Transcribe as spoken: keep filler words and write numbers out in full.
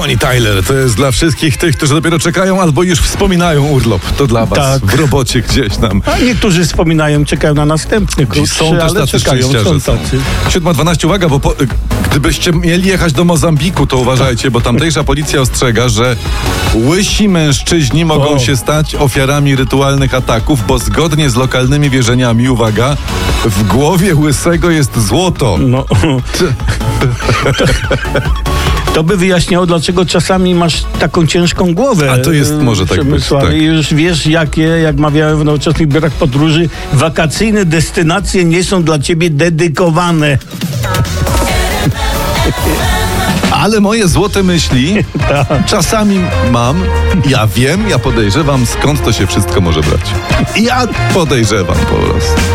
Bonnie Tyler, to jest dla wszystkich tych, którzy dopiero czekają albo już wspominają urlop. To dla was Tak. w robocie gdzieś tam. A niektórzy wspominają, czekają na następny krótszy, Są też ale tacy czekają, szczęściarze. są tacy. siódma dwanaście, uwaga, bo po, gdybyście mieli jechać do Mozambiku, to uważajcie, bo tamtejsza policja ostrzega, że łysi mężczyźni mogą O. się stać ofiarami rytualnych ataków, bo zgodnie z lokalnymi wierzeniami, uwaga, w głowie łysego jest złoto. No. To by wyjaśniało, dlaczego czasami masz taką ciężką głowę. A to jest, może tak być, Przemysławie. tak. I już wiesz, jakie, jak mawiałem w nowoczesnych biurach podróży, wakacyjne destynacje nie są dla ciebie dedykowane. Ale moje złote myśli czasami mam, ja wiem, ja podejrzewam, skąd to się wszystko może brać. Ja podejrzewam po prostu.